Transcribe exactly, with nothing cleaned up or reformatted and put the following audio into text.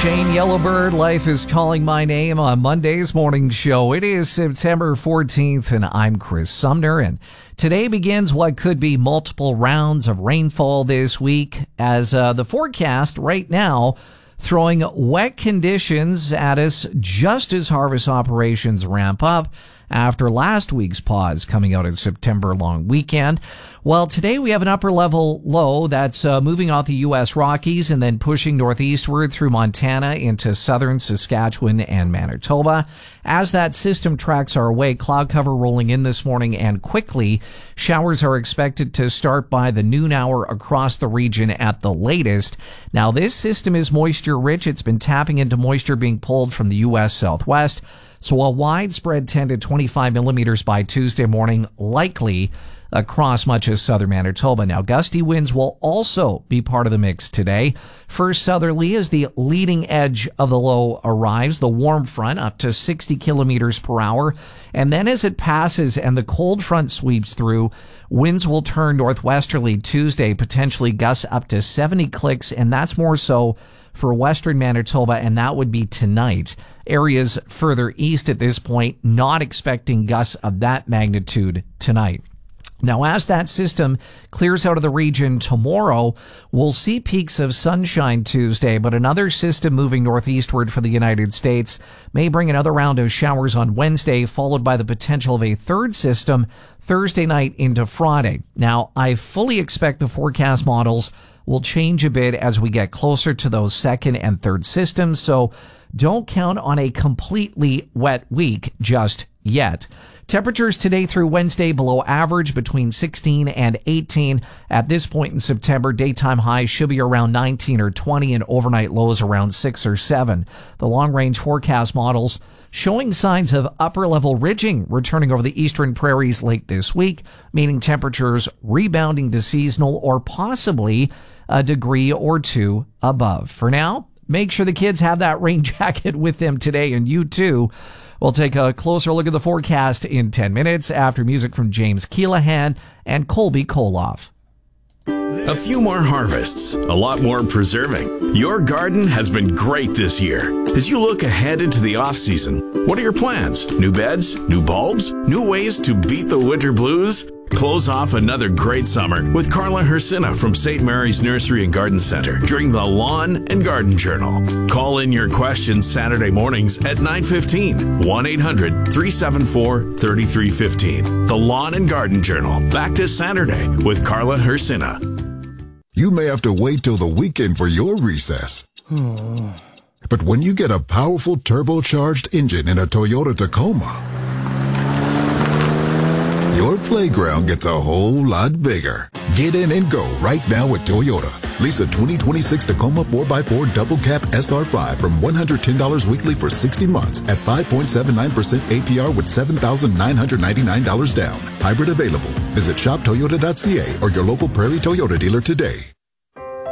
Shane Yellowbird, Life is Calling My Name on Monday's morning show. It is September fourteenth, and I'm Chris Sumner. And today begins what could be multiple rounds of rainfall this week, as uh, the forecast right now throwing wet conditions at us just as harvest operations ramp up after last week's pause coming out of September long weekend. Well, today we have an upper level low that's uh, moving off the U S Rockies and then pushing northeastward through Montana into southern Saskatchewan and Manitoba. As that system tracks our way, cloud cover rolling in this morning, and quickly showers are expected to start by the noon hour across the region at the latest. Now, this system is moisture rich. It's been tapping into moisture being pulled from the U S Southwest. So a widespread ten to twenty-five millimeters by Tuesday morning, likely across much of southern Manitoba. Now, gusty winds will also be part of the mix today. First southerly as the leading edge of the low arrives, the warm front up to sixty kilometers per hour. And then as it passes and the cold front sweeps through, winds will turn northwesterly Tuesday, potentially gusts up to seventy clicks, and that's more so for western Manitoba, and that would be tonight. Areas further east at this point, not expecting gusts of that magnitude tonight. Now, as that system clears out of the region tomorrow, we'll see peaks of sunshine Tuesday, but another system moving northeastward for the United States may bring another round of showers on Wednesday, followed by the potential of a third system Thursday night into Friday. Now, I fully expect the forecast models will change a bit as we get closer to those second and third systems, so don't count on a completely wet week just yet. Temperatures today through Wednesday below average, between sixteen and eighteen. At this point in September, daytime highs should be around nineteen or twenty and overnight lows around six or seven. The long-range forecast models showing signs of upper-level ridging returning over the eastern prairies late this week, meaning temperatures rebounding to seasonal or possibly a degree or two above. For now, make sure the kids have that rain jacket with them today, and you too. We'll take a closer look at the forecast in ten minutes after music from James Keelahan and Colby Koloff. A few more harvests, a lot more preserving. Your garden has been great this year. As you look ahead into the off-season, what are your plans? New beds? New bulbs? New ways to beat the winter blues? Close off another great summer with Carla Hersina from Saint Mary's Nursery and Garden Center during the Lawn and Garden Journal. Call in your questions Saturday mornings at nine fifteen, one eight hundred, three seven four, three three one five. The Lawn and Garden Journal, back this Saturday with Carla Hersina. You may have to wait till the weekend for your recess. But when you get a powerful turbocharged engine in a Toyota Tacoma, your playground gets a whole lot bigger. Get in and go right now at Toyota. Lease a twenty twenty-six Tacoma four by four Double Cab S R five from one hundred ten dollars weekly for sixty months at five point seven nine percent A P R with seven thousand nine hundred ninety-nine dollars down. Hybrid available. Visit shop toyota dot c a or your local Prairie Toyota dealer today.